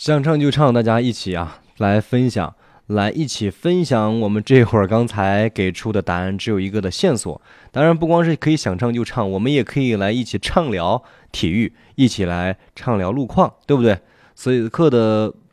想唱就唱，大家一起来分享，来一起分享我们这会儿刚才给出的答案只有一个的线索。当然，不光是可以想唱就唱，我们也可以来一起畅聊体育，一起来畅聊路况，对不对？此刻的